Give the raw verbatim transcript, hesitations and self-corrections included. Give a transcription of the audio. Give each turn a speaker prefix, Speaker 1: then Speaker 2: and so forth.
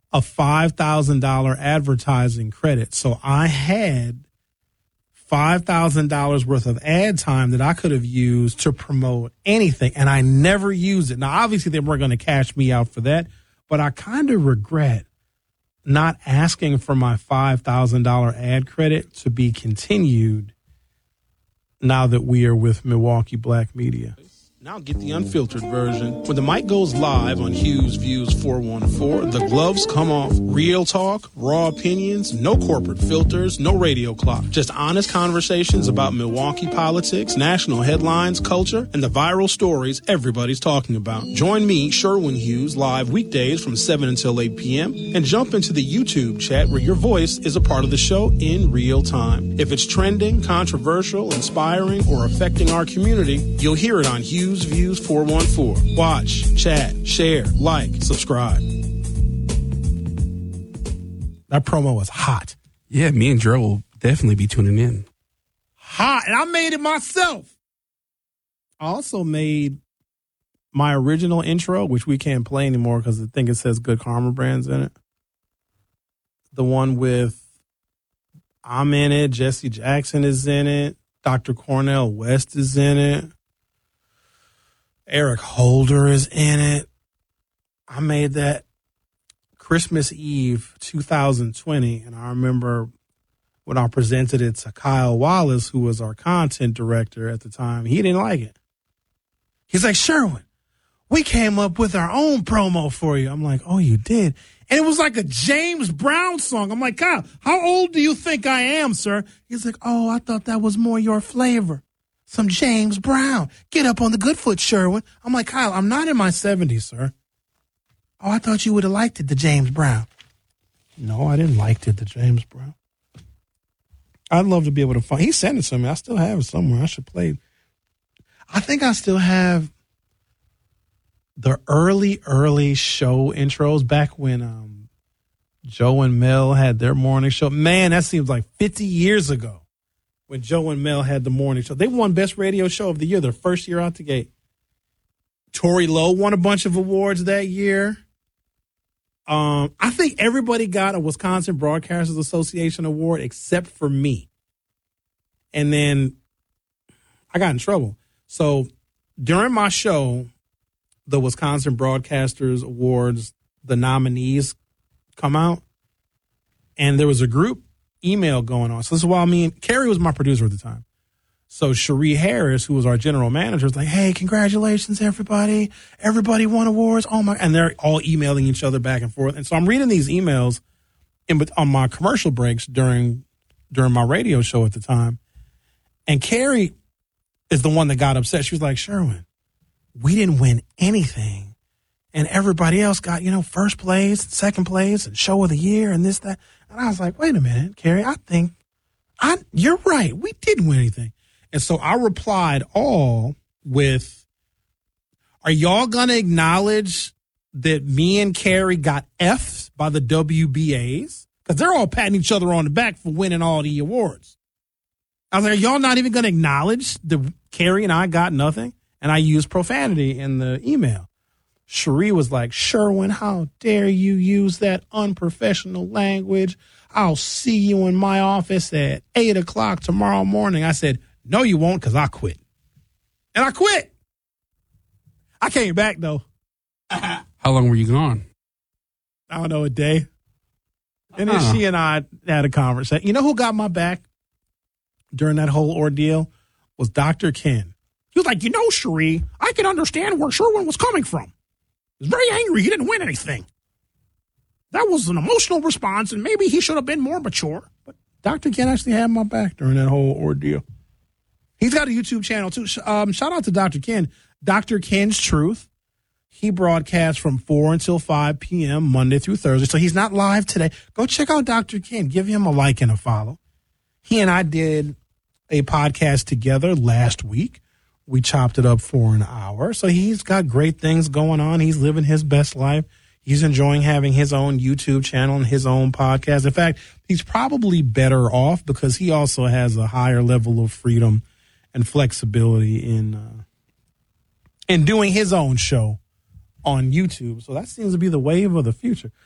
Speaker 1: a five thousand dollars advertising credit. So I had five thousand dollars worth of ad time that I could have used to promote anything, and I never used it. Now, obviously, they weren't going to cash me out for that, but I kind of regret not asking for my five thousand dollars ad credit to be continued now that we are with Milwaukee Black Media. Now get the unfiltered version. When the mic goes live on Hughes Views four one four, the gloves come off. Real talk, raw opinions, no corporate filters, no radio clock. Just honest conversations about Milwaukee politics, national headlines, culture, and the viral stories everybody's talking about. Join me, Sherwin Hughes, live weekdays from seven until eight p.m. and jump into the YouTube chat where your voice is a part of the show in real time. If it's trending, controversial, inspiring, or affecting our community, you'll hear it on Hughes Views four one four. Watch, chat, share, like, subscribe. That promo was hot.
Speaker 2: Yeah, me and Dre will definitely be tuning in.
Speaker 1: Hot. And I made it myself. I also made my original intro, which we can't play anymore because I think it says Good Karma Brands in it. The one with I'm in it, Jesse Jackson is in it, Doctor Cornel West is in it, Eric Holder is in it. I made that Christmas Eve two thousand twenty, and I remember when I presented it to Kyle Wallace, who was our content director at the time, he didn't like it. He's like, Sherwin, we came up with our own promo for you. I'm like, oh, you did? And it was like a James Brown song. I'm like, Kyle, how old do you think I am, sir? He's like, oh, I thought that was more your flavor. Some James Brown. Get up on the good foot, Sherwin. I'm like, Kyle, I'm not in my seventies, sir. Oh, I thought you would have liked it, the James Brown. No, I didn't like it, the James Brown. I'd love to be able to find. He sent it to me. I still have it somewhere. I should play it. I think I still have the early, early show intros back when um, Joe and Mel had their morning show. Man, that seems like fifty years ago. When Joe and Mel had the morning show. They won Best Radio Show of the Year their first year out the gate. Tory Lowe won a bunch of awards that year. Um, I think everybody got a Wisconsin Broadcasters Association award except for me. And then I got in trouble. So during my show, the Wisconsin Broadcasters Awards, the nominees come out. And there was a group email going on. So this is why I mean, Carrie was my producer at the time. So Cherie Harris, who was our general manager, was like, hey, congratulations, everybody. Everybody won awards. Oh my, and they're all emailing each other back and forth. And so I'm reading these emails in on my commercial breaks during during my radio show at the time. And Carrie is the one that got upset. She was like, Sherwin, we didn't win anything. And everybody else got, you know, first place, second place, and show of the year, and this, that. And I was like, wait a minute, Carrie, I think I you're right. We didn't win anything. And so I replied all with, are y'all going to acknowledge that me and Carrie got F's by the W B As? Because they're all patting each other on the back for winning all the awards. I was like, are y'all not even going to acknowledge that Carrie and I got nothing? And I used profanity in the email. Cherie was like, Sherwin, how dare you use that unprofessional language? I'll see you in my office at eight o'clock tomorrow morning. I said, no, you won't, because I quit. And I quit. I came back, though.
Speaker 2: How long were you gone?
Speaker 1: I don't know, a day. And then uh-huh. she and I had a conversation. You know who got my back during that whole ordeal? Was Doctor Ken. He was like, you know, Cherie, I can understand where Sherwin was coming from. He was very angry. He didn't win anything. That was an emotional response, and maybe he should have been more mature. But Doctor Ken actually had my back during that whole ordeal. He's got a YouTube channel, too. Um, shout out to Doctor Ken. Doctor Ken's Truth. He broadcasts from four until five p.m. Monday through Thursday. So he's not live today. Go check out Doctor Ken. Give him a like and a follow. He and I did a podcast together last week. We chopped it up for an hour. So he's got great things going on. He's living his best life. He's enjoying having his own YouTube channel and his own podcast. In fact, he's probably better off because he also has a higher level of freedom and flexibility in uh, in doing his own show on YouTube. So that seems to be the wave of the future.